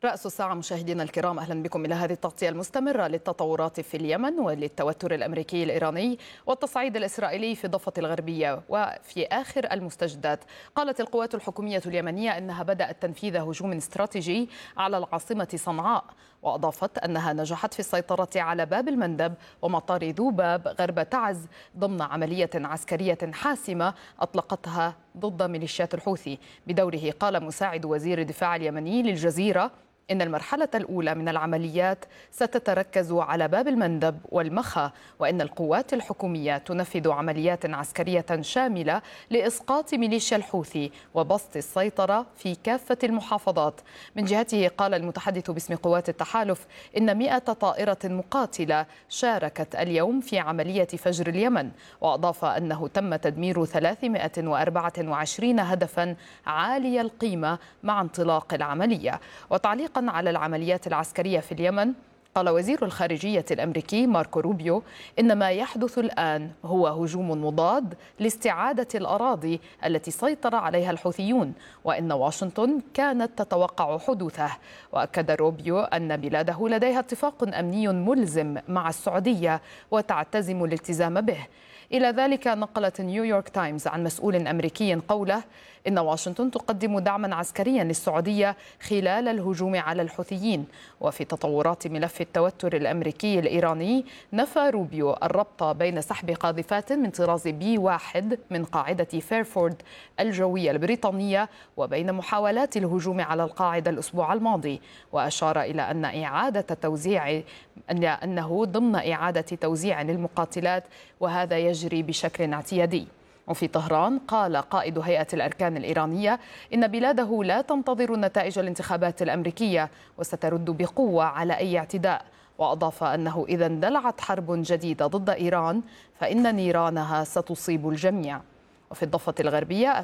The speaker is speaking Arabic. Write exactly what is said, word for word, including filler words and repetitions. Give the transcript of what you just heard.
رأس الساعة مشاهدينا الكرام، أهلا بكم إلى هذه التغطية المستمرة للتطورات في اليمن وللتوتر الأمريكي الإيراني والتصعيد الإسرائيلي في الضفة الغربية. وفي آخر المستجدات قالت القوات الحكومية اليمنية أنها بدأت تنفيذ هجوم استراتيجي على العاصمة صنعاء، وأضافت أنها نجحت في السيطرة على باب المندب ومطار ذوباب غرب تعز ضمن عملية عسكرية حاسمة أطلقتها ضد ميليشيات الحوثي. بدوره قال مساعد وزير الدفاع اليمني للجزيرة إن المرحلة الأولى من العمليات ستتركز على باب المندب والمخا، وإن القوات الحكومية تنفذ عمليات عسكرية شاملة لإسقاط ميليشيا الحوثي وبسط السيطرة في كافة المحافظات. من جهته قال المتحدث باسم قوات التحالف إن مئة طائرة مقاتلة شاركت اليوم في عملية فجر اليمن، وأضاف أنه تم تدمير ثلاثمئة وأربعة وعشرين هدفا عالي القيمة مع انطلاق العملية. وتعليق على العمليات العسكرية في اليمن قال وزير الخارجية الأمريكي ماركو روبيو إن ما يحدث الآن هو هجوم مضاد لاستعادة الأراضي التي سيطر عليها الحوثيون، وإن واشنطن كانت تتوقع حدوثه. وأكد روبيو أن بلاده لديها اتفاق أمني ملزم مع السعودية وتعتزم الالتزام به. إلى ذلك نقلت نيويورك تايمز عن مسؤول أمريكي قوله إن واشنطن تقدم دعما عسكريا للسعودية خلال الهجوم على الحوثيين. وفي تطورات ملف التوتر الأمريكي الإيراني، نفى روبيو الربط بين سحب قاذفات من طراز بي واحد من قاعدة فيرفورد الجوية البريطانية وبين محاولات الهجوم على القاعدة الأسبوع الماضي، وأشار إلى أن إعادة توزيع أن أنه ضمن إعادة توزيع المقاتلات، وهذا يجري بشكل اعتيادي. وفي طهران قال قائد هيئة الأركان الإيرانية إن بلاده لا تنتظر نتائج الانتخابات الأمريكية وسترد بقوة على أي اعتداء، وأضاف أنه إذا اندلعت حرب جديدة ضد إيران فإن نيرانها ستصيب الجميع. وفي الضفة الغربية